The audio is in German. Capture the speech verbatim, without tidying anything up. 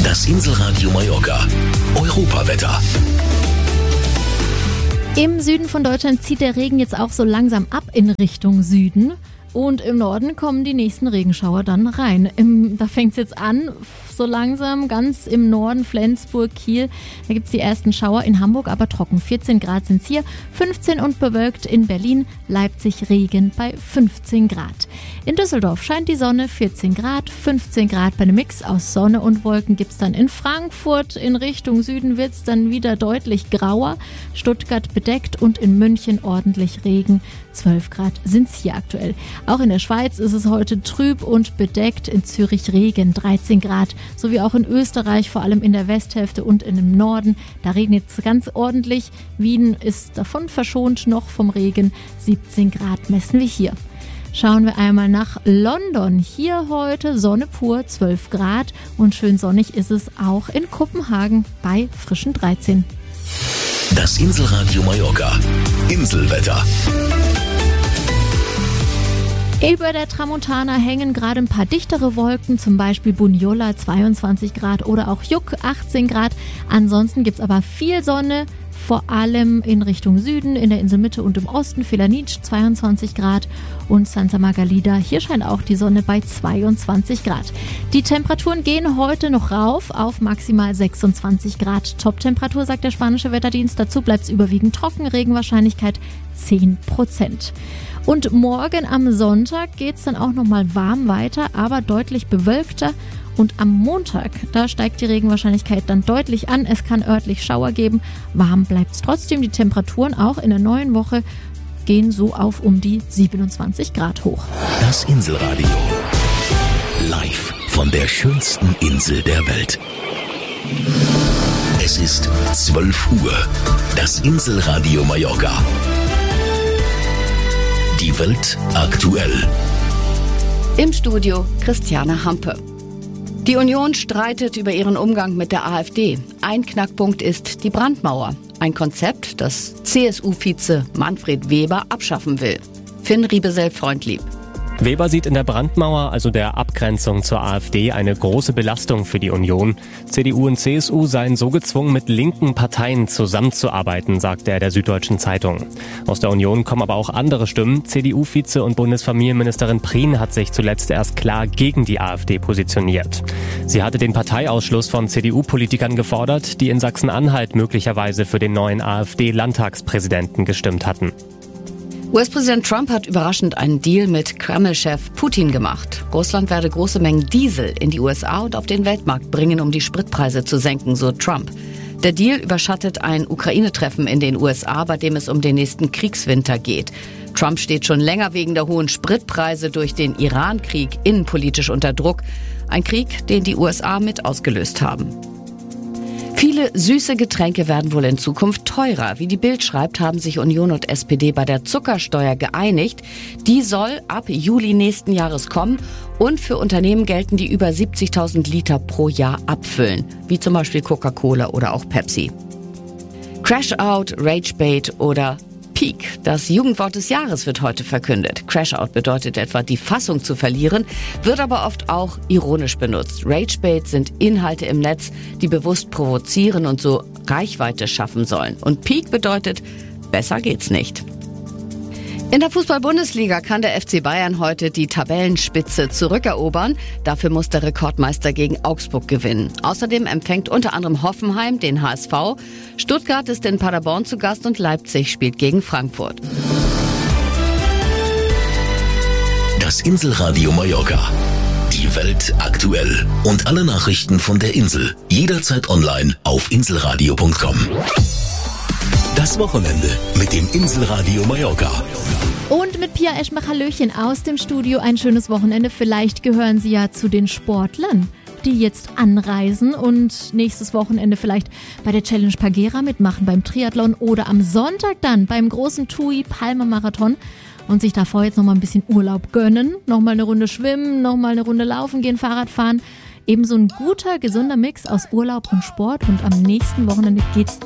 Das Inselradio Mallorca. Europawetter. Im Süden von Deutschland zieht der Regen jetzt auch so langsam ab in Richtung Süden. Und im Norden kommen die nächsten Regenschauer dann rein. Im, da fängt es jetzt an, so langsam, ganz im Norden, Flensburg, Kiel. Da gibt es die ersten Schauer, in Hamburg aber trocken. vierzehn Grad sind es hier, fünfzehn und bewölkt in Berlin, Leipzig Regen bei fünfzehn Grad. In Düsseldorf scheint die Sonne, vierzehn Grad, fünfzehn Grad bei einem Mix aus Sonne und Wolken gibt es dann. In Frankfurt in Richtung Süden wird es dann wieder deutlich grauer. Stuttgart bedeckt und in München ordentlich Regen. zwölf Grad sind es hier aktuell. Auch in der Schweiz ist es heute trüb und bedeckt. In Zürich Regen, dreizehn Grad. Sowie auch in Österreich, vor allem in der Westhälfte und in dem Norden. Da regnet es ganz ordentlich. Wien ist davon verschont noch vom Regen. siebzehn Grad messen wir hier. Schauen wir einmal nach London. Hier heute Sonne pur, zwölf Grad. Und schön sonnig ist es auch in Kopenhagen bei frischen dreizehn. Das Inselradio Mallorca. Inselwetter. Über der Tramontana hängen gerade ein paar dichtere Wolken, zum Beispiel Bunyola zweiundzwanzig Grad oder auch Juck achtzehn Grad. Ansonsten gibt es aber viel Sonne, vor allem in Richtung Süden, in der Inselmitte und im Osten. Felanitsch zweiundzwanzig Grad und Santa Margalida. Hier scheint auch die Sonne bei zweiundzwanzig Grad. Die Temperaturen gehen heute noch rauf auf maximal sechsundzwanzig Grad. Toptemperatur, sagt der spanische Wetterdienst. Dazu bleibt es überwiegend trocken, Regenwahrscheinlichkeit zehn Prozent. Und morgen am Sonntag geht es dann auch nochmal warm weiter, aber deutlich bewölkter. Und am Montag, da steigt die Regenwahrscheinlichkeit dann deutlich an. Es kann örtlich Schauer geben. Warm bleibt es trotzdem. Die Temperaturen auch in der neuen Woche gehen so auf um die siebenundzwanzig Grad hoch. Das Inselradio. Live von der schönsten Insel der Welt. Es ist zwölf Uhr. Das Inselradio Mallorca. Die Welt aktuell. Im Studio Christiane Hampe. Die Union streitet über ihren Umgang mit der AfD. Ein Knackpunkt ist die Brandmauer. Ein Konzept, das C S U-Vize Manfred Weber abschaffen will. Finn Riebesell-Freundlieb. Weber sieht in der Brandmauer, also der Abgrenzung zur AfD, eine große Belastung für die Union. C D U und C S U seien so gezwungen, mit linken Parteien zusammenzuarbeiten, sagte er der Süddeutschen Zeitung. Aus der Union kommen aber auch andere Stimmen. C D U-Vize und Bundesfamilienministerin Prien hat sich zuletzt erst klar gegen die AfD positioniert. Sie hatte den Parteiausschluss von C D U-Politikern gefordert, die in Sachsen-Anhalt möglicherweise für den neuen AfD-Landtagspräsidenten gestimmt hatten. U S-Präsident Trump hat überraschend einen Deal mit Kreml-Chef Putin gemacht. Russland werde große Mengen Diesel in die U S A und auf den Weltmarkt bringen, um die Spritpreise zu senken, so Trump. Der Deal überschattet ein Ukraine-Treffen in den U S A, bei dem es um den nächsten Kriegswinter geht. Trump steht schon länger wegen der hohen Spritpreise durch den Iran-Krieg innenpolitisch unter Druck. Ein Krieg, den die U S A mit ausgelöst haben. Viele süße Getränke werden wohl in Zukunft teurer. Wie die Bild schreibt, haben sich Union und S P D bei der Zuckersteuer geeinigt. Die soll ab Juli nächsten Jahres kommen und für Unternehmen gelten, die über siebzigtausend Liter pro Jahr abfüllen, wie zum Beispiel Coca-Cola oder auch Pepsi. Crash-Out, Rage-Bait oder Peak, das Jugendwort des Jahres, wird heute verkündet. Crash-Out bedeutet etwa, die Fassung zu verlieren, wird aber oft auch ironisch benutzt. Rage-Bait sind Inhalte im Netz, die bewusst provozieren und so Reichweite schaffen sollen. Und Peak bedeutet, besser geht's nicht. In der Fußball-Bundesliga kann der F C Bayern heute die Tabellenspitze zurückerobern. Dafür muss der Rekordmeister gegen Augsburg gewinnen. Außerdem empfängt unter anderem Hoffenheim den H S V. Stuttgart ist in Paderborn zu Gast und Leipzig spielt gegen Frankfurt. Das Inselradio Mallorca. Die Welt aktuell. Und alle Nachrichten von der Insel. Jederzeit online auf inselradio punkt com. Das Wochenende mit dem Inselradio Mallorca. Und mit Pia Eschmach-Hallöchen aus dem Studio ein schönes Wochenende. Vielleicht gehören Sie ja zu den Sportlern, die jetzt anreisen und nächstes Wochenende vielleicht bei der Challenge Pagera mitmachen, beim Triathlon oder am Sonntag dann beim großen TUI Palma Marathon und sich davor jetzt nochmal ein bisschen Urlaub gönnen. Nochmal eine Runde schwimmen, nochmal eine Runde laufen gehen, Fahrrad fahren. Eben so ein guter, gesunder Mix aus Urlaub und Sport. Und am nächsten Wochenende geht's